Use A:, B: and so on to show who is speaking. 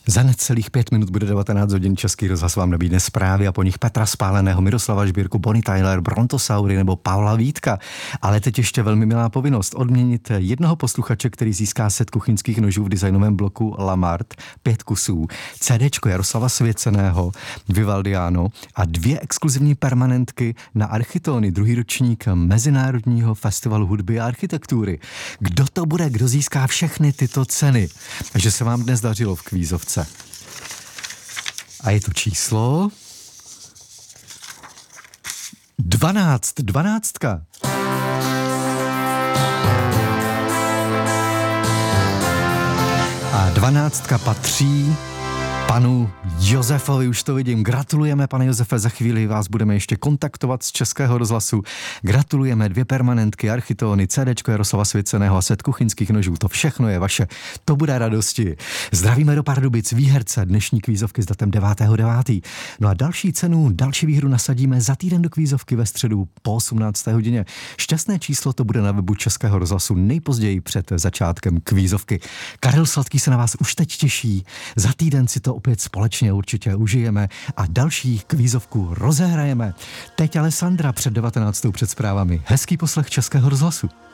A: Za necelých 5 minut bude 19 hodin. Český rozhlas vám nabídne zprávy a po nich Petra Spáleného, Miroslava Žbírku, Bonnie Tyler, Brontosaury nebo Pavla Vítka. Ale teď ještě velmi milá povinnost odměnit jednoho posluchače, který získá set kuchyňských nožů v designovém bloku Lamart, 5 kusů, CDčko Jaroslava Svěceného, Vivaldiano a 2 exkluzivní permanentky na Architóny, druhý ročník Mezinárodního festivalu hudby a architektury. Kdo to bude, kdo získá všechny tyto ceny? Takže se vám dnes dařilo v kvízovce. A je to číslo 12. 12. A 12 patří panu Josefovi, už to vidím. Gratulujeme, pane Josefe, za chvíli vás budeme ještě kontaktovat z Českého rozhlasu. Gratulujeme 2 permanentky, Architóny, CDčko Jaroslava Svěceného a set kuchyňských nožů. To všechno je vaše. To bude radosti. Zdravíme do Pardubic, výherce dnešní kvízovky s datem 9.9. No a další cenu, další výhru nasadíme za týden do kvízovky ve středu po 18. hodině. Šťastné číslo to bude na webu Českého rozhlasu nejpozději před začátkem kvízovky. Karel Sladký se na vás už teď těší. Za týden si to opět společně určitě užijeme a další kvízovku rozehrajeme. Teď Alessandra před 19. před zprávami. Hezký poslech Českého rozhlasu.